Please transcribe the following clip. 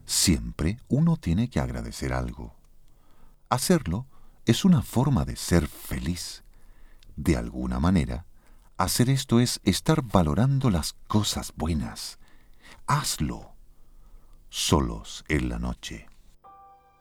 Siempre uno tiene que agradecer algo. Hacerlo es una forma de ser feliz. De alguna manera, hacer esto es estar valorando las cosas buenas. Hazlo. Solos en la noche.